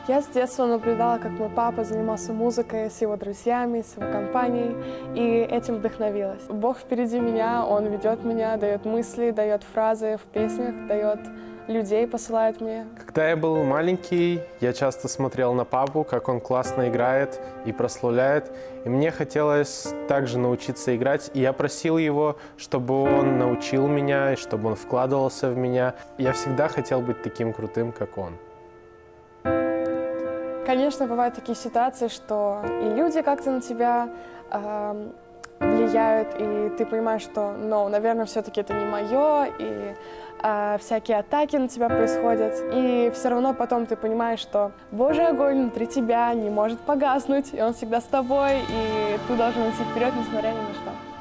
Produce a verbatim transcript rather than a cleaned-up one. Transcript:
Я с детства наблюдала, как мой папа занимался музыкой с его друзьями, с его компанией, и этим вдохновилась. Бог впереди меня, Он ведет меня, дает мысли, дает фразы в песнях, дает людей, посылает мне. Когда я был маленький, я часто смотрел на папу, как он классно играет и прославляет, и мне хотелось также научиться играть, и я просил его, чтобы он научил меня, и чтобы он вкладывался в меня. Я всегда хотел быть таким крутым, как он. Конечно, бывают такие ситуации, что и люди как-то на тебя э, влияют, и ты понимаешь, что, ну, наверное, все-таки это не мое, и э, всякие атаки на тебя происходят, и все равно потом ты понимаешь, что Божий огонь внутри тебя не может погаснуть, и он всегда с тобой, и ты должен идти вперед, несмотря ни на что.